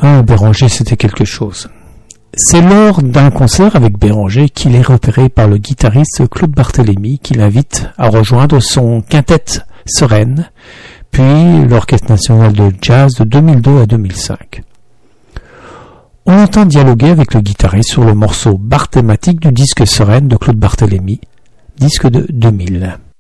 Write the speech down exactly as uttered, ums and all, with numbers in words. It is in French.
Ah, Béranger, c'était quelque chose. C'est lors d'un concert avec Béranger qu'il est repéré par le guitariste Claude Barthélémy qui l'invite à rejoindre son quintette Sereine, puis l'Orchestre national de jazz de deux mille deux à deux mille cinq. On entend dialoguer avec le guitariste sur le morceau Bar thématique du disque Sereine de Claude Barthélémy, disque de deux mille.